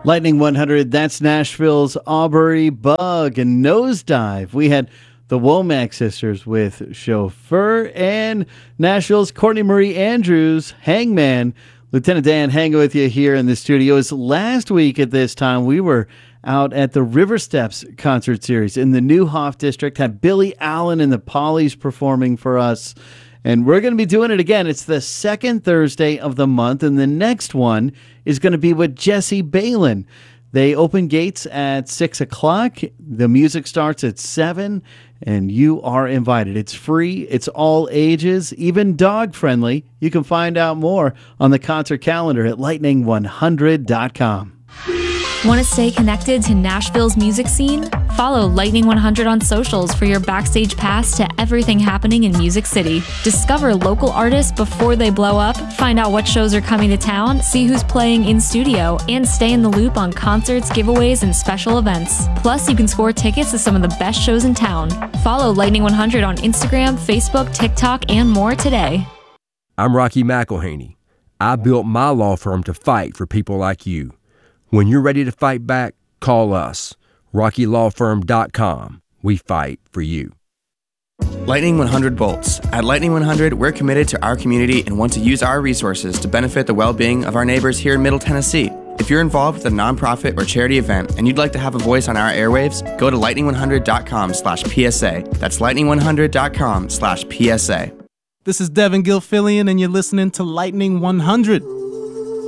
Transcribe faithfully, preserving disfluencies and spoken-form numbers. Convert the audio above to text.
Lightning one hundred, that's Nashville's Aubrey Bug and Nosedive. We had the Womack sisters with Chauffeur and Nashville's Courtney Marie Andrews, Hangman. Lieutenant Dan hanging with you here in the studios. Last week at this time, we were out at the River Steps concert series in the Neuhoff district, had Billy Allen and the Pollies performing for us. And we're going to be doing it again. It's the second Thursday of the month, and the next one is going to be with Jesse Balin. They open gates at six o'clock. The music starts at seven, and you are invited. It's free. It's all ages, even dog-friendly. You can find out more on the concert calendar at lightning one hundred dot com. Want to stay connected to Nashville's music scene? Follow Lightning one hundred on socials for your backstage pass to everything happening in Music City. Discover local artists before they blow up, find out what shows are coming to town, see who's playing in studio, and stay in the loop on concerts, giveaways, and special events. Plus, you can score tickets to some of the best shows in town. Follow Lightning one hundred on Instagram, Facebook, TikTok, and more today. I'm Rocky McElhaney. I built my law firm to fight for people like you. When you're ready to fight back, call us. Rocky Law Firm dot com. We fight for you. Lightning one hundred Bolts. At Lightning one hundred, we're committed to our community and want to use our resources to benefit the well-being of our neighbors here in Middle Tennessee. If you're involved with a nonprofit or charity event and you'd like to have a voice on our airwaves, go to lightning one hundred dot com slash P S A. That's lightning one hundred dot com slash P S A. This is Devin Gilfillian, and you're listening to Lightning one hundred.